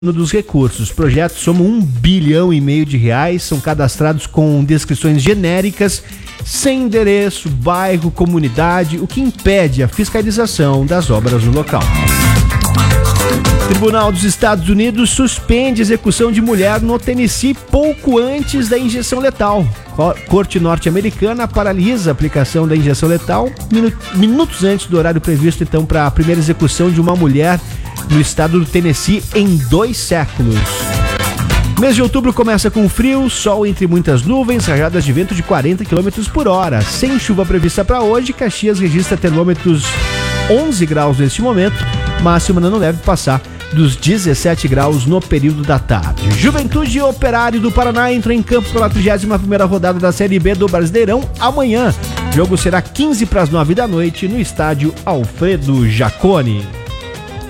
dos recursos. Projetos somam R$1,5 bilhão de reais, são cadastrados com descrições genéricas, sem endereço, bairro, comunidade, o que impede a fiscalização das obras no local. Tribunal dos Estados Unidos suspende execução de mulher no Tennessee pouco antes da injeção letal. Corte norte-americana paralisa a aplicação da injeção letal minutos antes do horário previsto, então, para a primeira execução de uma mulher no estado do Tennessee em 2 séculos. Mês de outubro começa com frio, sol entre muitas nuvens, rajadas de vento de 40 km por hora. Sem chuva prevista para hoje, Caxias registra termômetros 11 graus neste momento, máxima não deve passar dos 17 graus no período da tarde. Juventude e Operário do Paraná entra em campo pela 31ª rodada da Série B do Brasileirão amanhã. O jogo será 8:45 da noite no estádio Alfredo Jaconi.